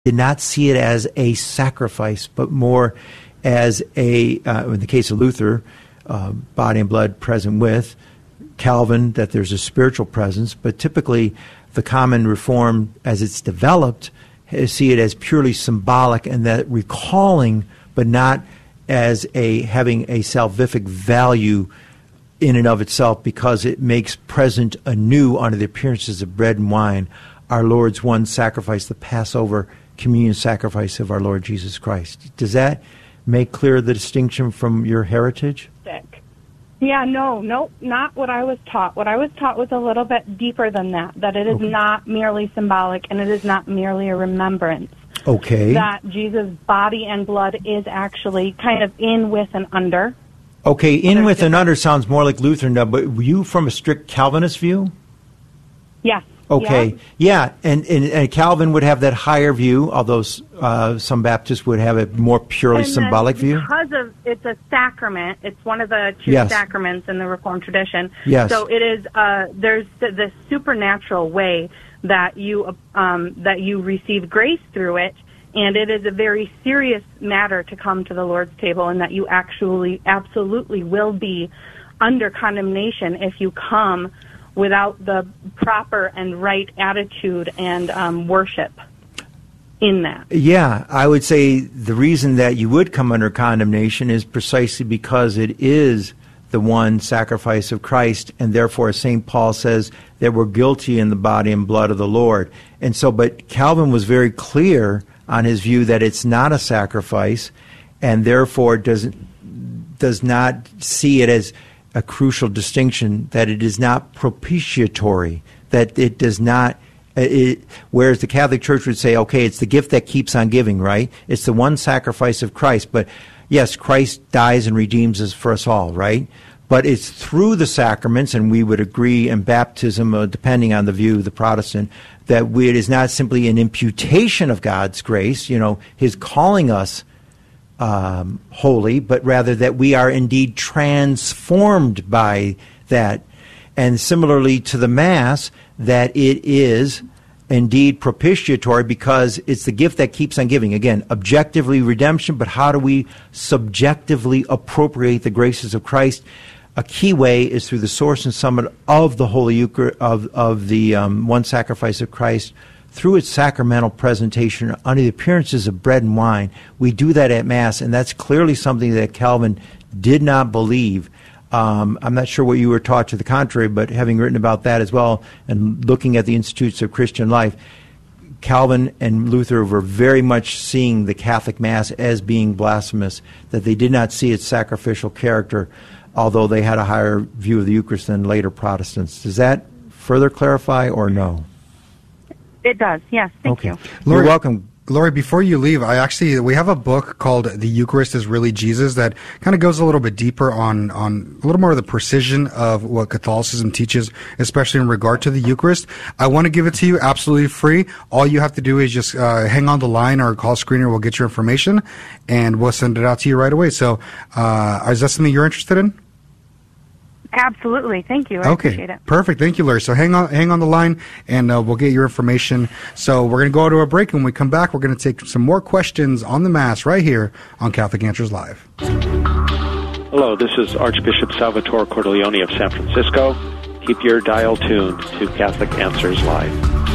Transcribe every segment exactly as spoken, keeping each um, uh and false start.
did not see it as a sacrifice, but more as a, uh, in the case of Luther, uh, body and blood present with. Calvin, that there's a spiritual presence, but typically the common Reform, as it's developed, see it as purely symbolic and that recalling, but not as a having a salvific value in and of itself, because it makes present anew under the appearances of bread and wine our Lord's one sacrifice, the Passover communion sacrifice of our Lord Jesus Christ. Does that make clear the distinction from your heritage? Yeah, no, no, not what I was taught. What I was taught was a little bit deeper than that, that it is okay. not merely symbolic and it is not merely a remembrance. Okay. That Jesus' body and blood is actually kind of in, with, and under. Okay, in, There's with, different... and under sounds more like Lutheran, but were you from a strict Calvinist view? Yes. Okay, yeah, yeah. And, and, and Calvin would have that higher view, although uh, some Baptists would have a more purely and symbolic view. Because of it's a sacrament, it's one of the two yes. sacraments in the Reformed tradition. Yes. So it is. Uh, there's this supernatural way that you um, that you receive grace through it, and it is a very serious matter to come to the Lord's table, and that you actually absolutely will be under condemnation if you come without the proper and right attitude and um, worship in that. Yeah, I would say the reason that you would come under condemnation is precisely because it is the one sacrifice of Christ, and therefore, as Saint Paul says, that we're guilty in the body and blood of the Lord. And so, but Calvin was very clear on his view that it's not a sacrifice, and therefore doesn't does not see it as a crucial distinction, that it is not propitiatory, that it does not, it, whereas the Catholic Church would say, okay, it's the gift that keeps on giving, right? It's the one sacrifice of Christ, but yes, Christ dies and redeems us for us all, right? But it's through the sacraments, and we would agree in baptism, uh, depending on the view of the Protestant, that we, it is not simply an imputation of God's grace, you know, His calling us Um, holy, but rather that we are indeed transformed by that. And similarly to the Mass, that it is indeed propitiatory because it's the gift that keeps on giving. Again, objectively redemption, but how do we subjectively appropriate the graces of Christ? A key way is through the source and summit of the Holy Eucharist, of, of the um, one sacrifice of Christ, through its sacramental presentation under the appearances of bread and wine. We do that at Mass, and that's clearly something that Calvin did not believe. Um, I'm not sure what you were taught to the contrary, but having written about that as well and looking at the Institutes of Christian Life, Calvin and Luther were very much seeing the Catholic Mass as being blasphemous, that they did not see its sacrificial character, although they had a higher view of the Eucharist than later Protestants. Does that further clarify or no? It does, yes. Thank okay. you. Lori, You're welcome. Lori, before you leave, I actually, we have a book called The Eucharist is Really Jesus that kind of goes a little bit deeper on, on a little more of the precision of what Catholicism teaches, especially in regard to the Eucharist. I want to give it to you absolutely free. All you have to do is just uh, hang on the line or call screener. We'll get your information and we'll send it out to you right away. So uh, is that something you're interested in? Absolutely. Thank you. I okay. appreciate it. Perfect. Thank you, Larry. So hang on, hang on the line, and uh, we'll get your information. So we're going to go to a break. When we come back, we're going to take some more questions on the Mass right here on Catholic Answers Live. Hello, this is Archbishop Salvatore Cordileone of San Francisco. Keep your dial tuned to Catholic Answers Live.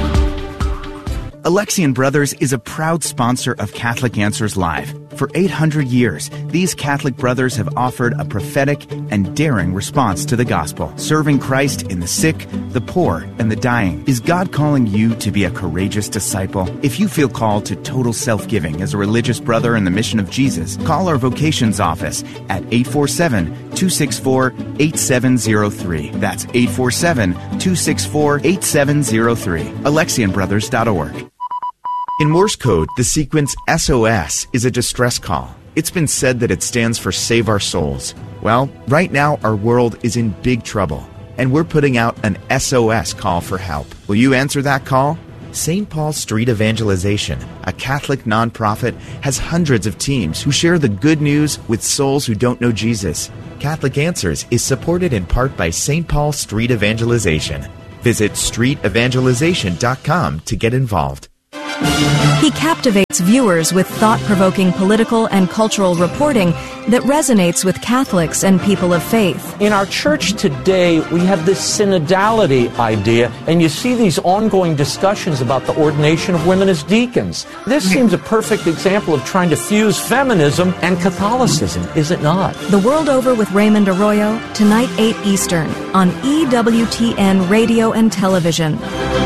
Alexian Brothers is a proud sponsor of Catholic Answers Live. For eight hundred years, these Catholic brothers have offered a prophetic and daring response to the gospel, serving Christ in the sick, the poor, and the dying. Is God calling you to be a courageous disciple? If you feel called to total self-giving as a religious brother in the mission of Jesus, call our vocations office at eight four seven, two six four, eight seven zero three. That's eight four seven, two six four, eight seven zero three. Alexian Brothers dot org. In Morse code, the sequence S O S is a distress call. It's been said that it stands for Save Our Souls. Well, right now our world is in big trouble, and we're putting out an S O S call for help. Will you answer that call? Saint Paul Street Evangelization, a Catholic nonprofit, has hundreds of teams who share the good news with souls who don't know Jesus. Catholic Answers is supported in part by Saint Paul Street Evangelization. Visit street evangelization dot com to get involved. He captivates viewers with thought-provoking political and cultural reporting that resonates with Catholics and people of faith. In our church today, we have this synodality idea, and you see these ongoing discussions about the ordination of women as deacons. This seems a perfect example of trying to fuse feminism and Catholicism, is it not? The World Over with Raymond Arroyo, tonight eight Eastern, on E W T N Radio and Television.